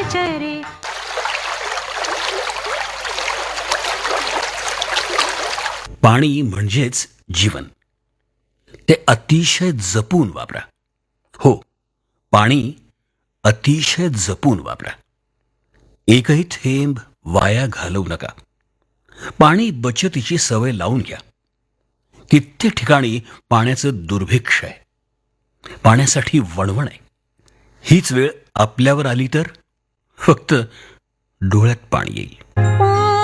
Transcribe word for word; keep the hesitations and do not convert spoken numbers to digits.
चरे. पाणी म्हणजेच जीवन. ते अतिशय जपून वापरा. हो, पाणी अतिशय जपून वापरा. एकही थेंब वाया घालवू नका. पाणी बचतीची सवय लावून घ्या. कित्येक ठिकाणी पाण्याचं दुर्भिक्ष आहे. पाण्यासाठी वणवण आहे. हीच वेळ आपल्यावर आली तर फक्त डोळ्यात पाणी येईल.